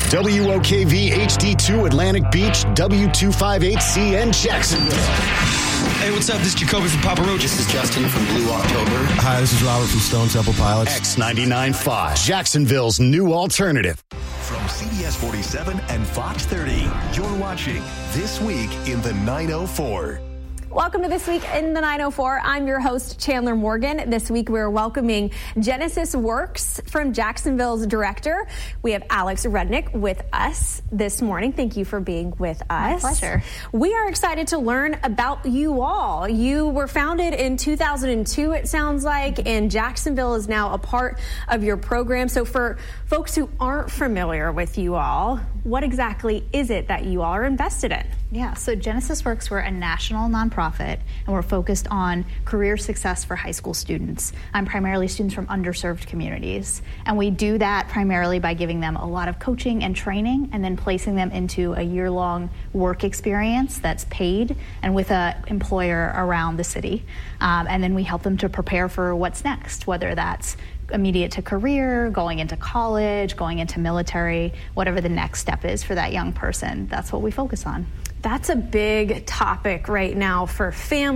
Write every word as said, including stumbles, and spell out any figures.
W O K V H D two Atlantic Beach, W two fifty-eight C N Jacksonville. Hey, what's up? This is Jacoby from Papa Roach. This is Justin from Blue October. Hi, this is Robert from Stone Temple Pilots. X ninety-nine point five, Jacksonville's new alternative. From C B S forty-seven and Fox thirty, you're watching This Week in the nine oh four. Welcome to This Week in the nine oh four. I'm your host, Chandler Morgan. This week we're welcoming Genesis Works from Jacksonville's director. We have Alex Rudnick with us this morning. Thank you for being with us. My pleasure. We are excited to learn about you all. You were founded in two thousand two, it sounds like, and Jacksonville is now a part of your program. So for folks who aren't familiar with you all, what exactly is it that you all are invested in? Yeah, so Genesis Works, we're a national nonprofit, and we're focused on career success for high school students. I'm primarily students from underserved communities, and we do that primarily by giving them a lot of coaching and training, and then placing them into a year-long work experience that's paid and with an employer around the city. Um, and then we help them to prepare for what's next, whether that's immediate to career, going into college, going into military, whatever the next step is for that young person. That's what we focus on. That's a big topic right now for families.